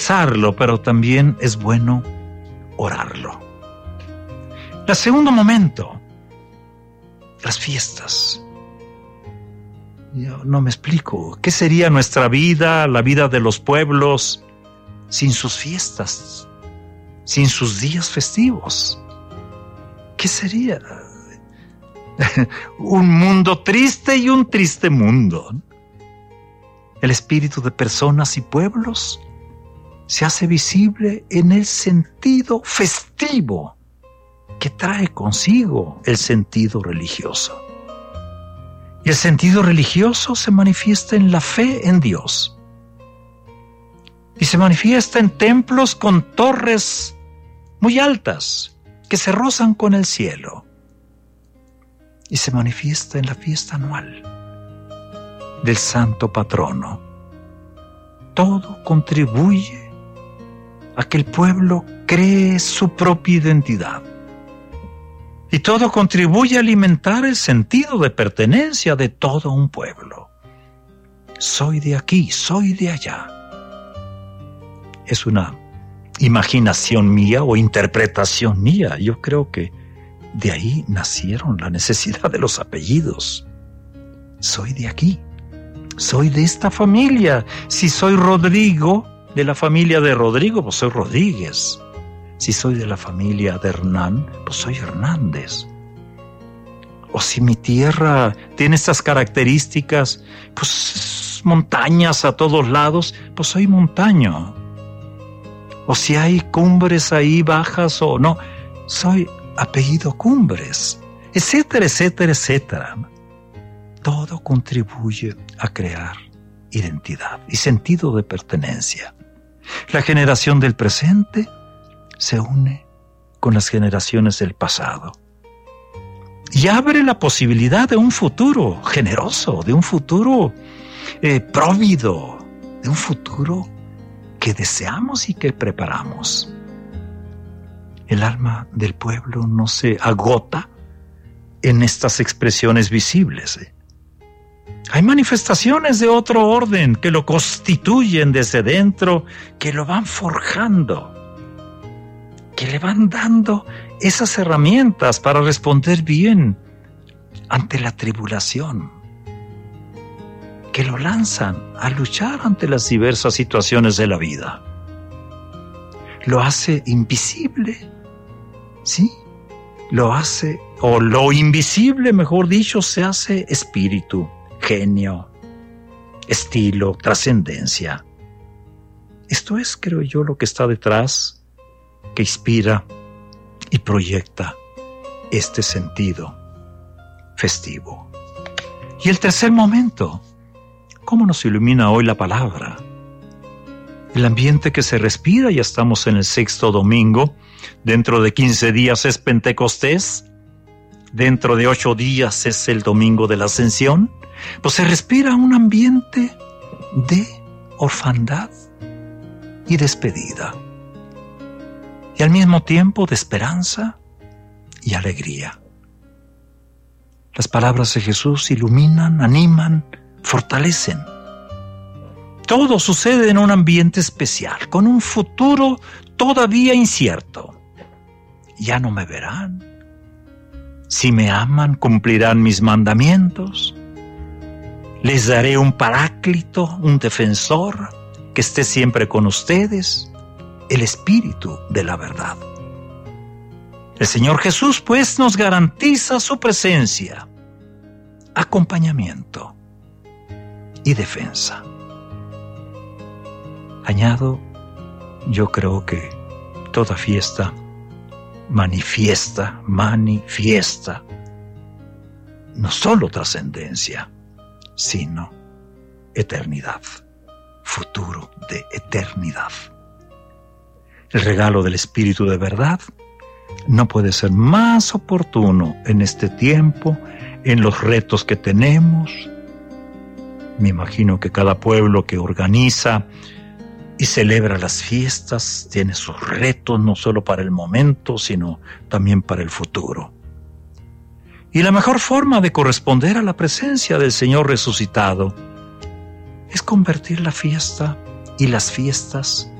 rezarlo, pero también es bueno orarlo. El segundo momento, las fiestas. Yo no me explico. ¿Qué sería nuestra vida, la vida de los pueblos, sin sus fiestas, sin sus días festivos? ¿Qué sería? Un mundo triste y un triste mundo. El espíritu de personas y pueblos se hace visible en el sentido festivo que trae consigo el sentido religioso. Y el sentido religioso se manifiesta en la fe en Dios. Y se manifiesta en templos con torres muy altas que se rozan con el cielo. Y se manifiesta en la fiesta anual del santo patrono. Todo contribuye a que el pueblo cree su propia identidad. Y todo contribuye a alimentar el sentido de pertenencia de todo un pueblo. Soy de aquí, soy de allá. Es una imaginación mía o interpretación mía. Yo creo que de ahí nacieron la necesidad de los apellidos. Soy de aquí, soy de esta familia. Si soy Rodrigo, de la familia de Rodrigo, pues soy Rodríguez. Si soy de la familia de Hernán, pues soy Hernández. O si mi tierra tiene estas características, pues montañas a todos lados, pues soy montaño. O si hay cumbres ahí bajas o no, soy apellido Cumbres, etcétera, etcétera, etcétera. Todo contribuye a crear identidad y sentido de pertenencia. La generación del presente se une con las generaciones del pasado y abre la posibilidad de un futuro generoso, de un futuro próvido, de un futuro que deseamos y que preparamos. El alma del pueblo no se agota en estas expresiones visibles. Hay manifestaciones de otro orden que lo constituyen desde dentro, que lo van forjando, que le van dando esas herramientas para responder bien ante la tribulación, que lo lanzan a luchar ante las diversas situaciones de la vida. Lo hace invisible, ¿sí? Lo hace, o lo invisible, mejor dicho, se hace espíritu, genio, estilo, trascendencia. Esto es, creo yo, lo que está detrás, que inspira y proyecta este sentido festivo. Y el tercer momento, ¿cómo nos ilumina hoy la palabra? El ambiente que se respira, ya estamos en el sexto domingo, dentro de 15 días es Pentecostés, dentro de 8 días es el domingo de la Ascensión, pues se respira un ambiente de orfandad y despedida, y al mismo tiempo de esperanza y alegría. Las palabras de Jesús iluminan, animan, fortalecen. Todo sucede en un ambiente especial, con un futuro todavía incierto. Ya no me verán. Si me aman, cumplirán mis mandamientos. Les daré un paráclito, un defensor, que esté siempre con ustedes, el Espíritu de la verdad. El Señor Jesús, pues, nos garantiza su presencia, acompañamiento y defensa. Añado, yo creo que toda fiesta manifiesta no solo trascendencia, sino eternidad, futuro de eternidad. El regalo del Espíritu de verdad no puede ser más oportuno en este tiempo, en los retos que tenemos. Me imagino que cada pueblo que organiza y celebra las fiestas tiene sus retos, no solo para el momento, sino también para el futuro. Y la mejor forma de corresponder a la presencia del Señor resucitado es convertir la fiesta y las fiestas